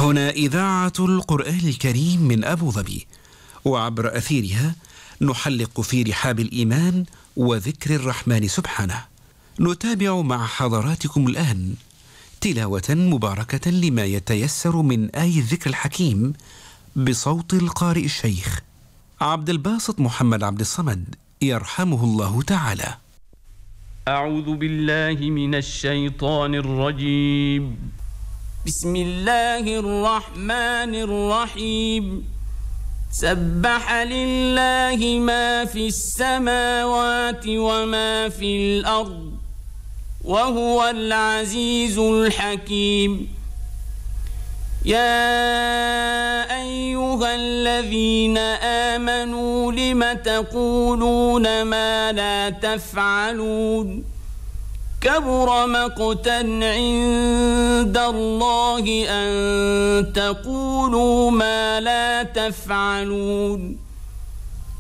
هنا إذاعة القرآن الكريم من أبو ظبي، وعبر أثيرها نحلق في رحاب الإيمان وذكر الرحمن سبحانه. نتابع مع حضراتكم الآن تلاوة مباركة لما يتيسر من آي الذكر الحكيم بصوت القارئ الشيخ عبد الباسط محمد عبد الصمد يرحمه الله تعالى. أعوذ بالله من الشيطان الرجيم. بسم الله الرحمن الرحيم. سبح لله ما في السماوات وما في الأرض وهو العزيز الحكيم. يا أيها الذين آمنوا لم تقولون ما لا تفعلون كبر مقتا عند الله أن تقولوا ما لا تفعلون.